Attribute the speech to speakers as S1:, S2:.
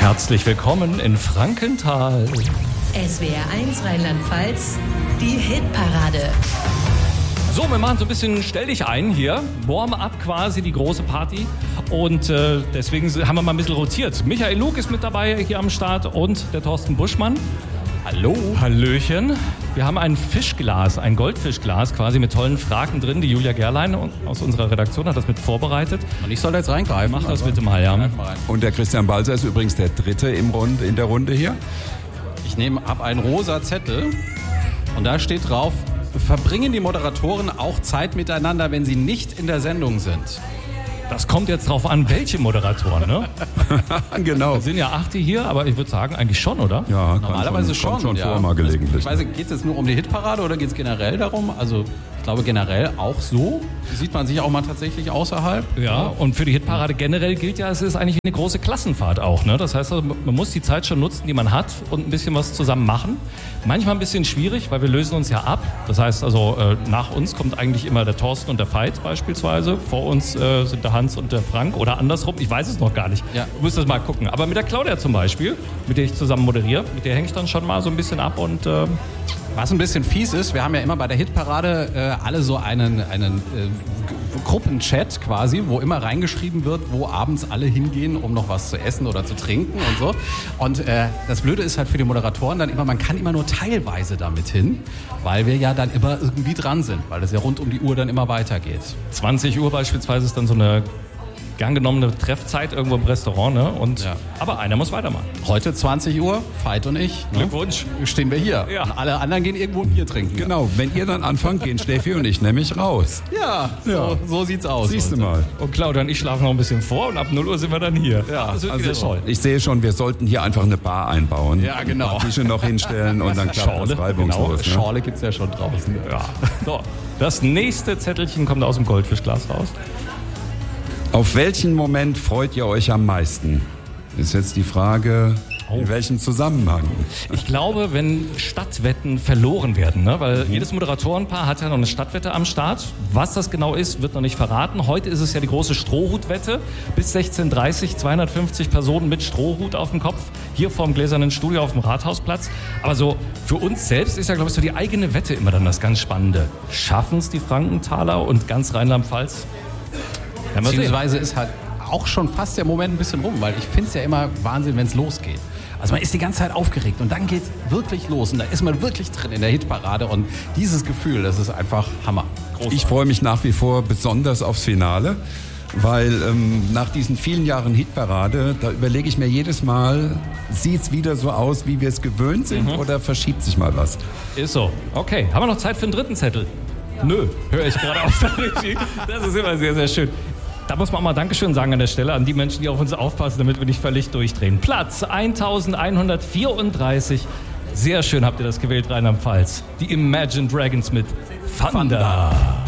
S1: Herzlich willkommen in Frankenthal.
S2: SWR 1 Rheinland-Pfalz, die Hitparade.
S1: So, wir machen so ein bisschen Stell dich ein hier. Warm-up quasi, die große Party. Und deswegen haben wir mal ein bisschen rotiert. Michael Lug ist mit dabei hier am Start und der Thorsten Buschmann. Hallo. Hallöchen. Wir haben ein Fischglas, ein Goldfischglas quasi mit tollen Fragen drin. Die Julia Gerlein aus unserer Redaktion hat das mit vorbereitet.
S3: Und ich soll jetzt reingreifen.
S1: Mach das bitte mal, ja.
S4: Und der Christian Balzer ist übrigens der Dritte in der Runde hier.
S3: Ich habe einen rosa Zettel und da steht drauf: Verbringen die Moderatoren auch Zeit miteinander, wenn sie nicht in der Sendung sind?
S1: Das kommt jetzt drauf an, welche Moderatoren, ne?
S4: Genau.
S1: Es sind ja 8 hier, aber ich würde sagen, eigentlich schon, oder?
S4: Ja,
S3: normalerweise
S4: kommt
S3: schon.
S4: schon vor, mal gelegentlich.
S3: Ich weiß nicht, geht es jetzt nur um die Hitparade oder geht es generell darum? Also ich glaube generell auch so. Sieht man sich auch mal tatsächlich außerhalb?
S1: Ja, und für die Hitparade generell gilt ja, es ist eigentlich eine große Klassenfahrt auch, ne? Das heißt, also, man muss die Zeit schon nutzen, die man hat und ein bisschen was zusammen machen. Manchmal ein bisschen schwierig, weil wir lösen uns ja ab. Das heißt also, nach uns kommt eigentlich immer der Thorsten und der Veit beispielsweise. Vor uns sind der Hans und der Frank oder andersrum. Ich weiß es noch gar nicht.
S3: Ja.
S1: Du musst das mal gucken. Aber mit der Claudia zum Beispiel, mit der ich zusammen moderiere, mit der hänge ich dann schon mal so ein bisschen ab und...
S3: Was ein bisschen fies ist, wir haben ja immer bei der Hitparade alle so einen Gruppenchat quasi, wo immer reingeschrieben wird, wo abends alle hingehen, um noch was zu essen oder zu trinken und so. Und das Blöde ist halt für die Moderatoren dann immer, man kann immer nur teilweise damit hin, weil wir ja dann immer irgendwie dran sind, weil es ja rund um die Uhr dann immer weitergeht.
S1: 20 Uhr beispielsweise ist dann so eine gern genommene Treffzeit irgendwo im Restaurant, ne? Und,
S3: ja.
S1: Aber einer muss weitermachen.
S3: Heute 20 Uhr, Veit und ich.
S1: Glückwunsch.
S3: Stehen wir hier.
S1: Ja.
S3: Und alle anderen gehen irgendwo ein Bier trinken.
S4: Genau, wenn ihr dann anfangt, gehen Steffi und ich nämlich raus.
S3: Ja, so sieht's aus.
S4: Siehst du mal.
S1: Und Claudia und ich schlafen noch ein bisschen vor und ab 0 Uhr sind wir dann hier.
S3: Ja,
S1: das wird wieder toll.
S4: Ich sehe schon, wir sollten hier einfach eine Bar einbauen.
S3: Ja, genau.
S4: Tische noch hinstellen und dann klappt das reibungslos.
S3: Genau,
S4: Ne?
S3: Schorle gibt's ja schon draußen.
S1: Ja. So, das nächste Zettelchen kommt aus dem Goldfischglas raus.
S4: Auf welchen Moment freut ihr euch am meisten? Ist jetzt die Frage, in welchem Zusammenhang?
S1: Ich glaube, wenn Stadtwetten verloren werden, ne? Weil jedes Moderatorenpaar hat ja noch eine Stadtwette am Start. Was das genau ist, wird noch nicht verraten. Heute ist es ja die große Strohhutwette. Bis 16:30 Uhr 250 Personen mit Strohhut auf dem Kopf, hier vorm gläsernen Studio auf dem Rathausplatz. Aber so für uns selbst ist ja, glaube ich, so die eigene Wette immer dann das ganz Spannende. Schaffen es die Frankenthaler und ganz Rheinland-Pfalz?
S3: Beziehungsweise ist halt auch schon fast der Moment ein bisschen rum, weil ich finde es ja immer Wahnsinn, wenn es losgeht. Also man ist die ganze Zeit aufgeregt und dann geht es wirklich los und da ist man wirklich drin in der Hitparade und dieses Gefühl, das ist einfach Hammer. Großartig.
S4: Ich freue mich nach wie vor besonders aufs Finale, weil nach diesen vielen Jahren Hitparade, da überlege ich mir jedes Mal, sieht es wieder so aus, wie wir es gewöhnt sind oder verschiebt sich mal was?
S1: Ist so. Okay, haben wir noch Zeit für einen dritten Zettel? Nö, höre ich gerade auf der Regie. Das ist immer sehr, sehr schön. Da muss man auch mal Dankeschön sagen an der Stelle an die Menschen, die auf uns aufpassen, damit wir nicht völlig durchdrehen. Platz 1134. Sehr schön habt ihr das gewählt, Rheinland-Pfalz. Die Imagine Dragons mit Thunder.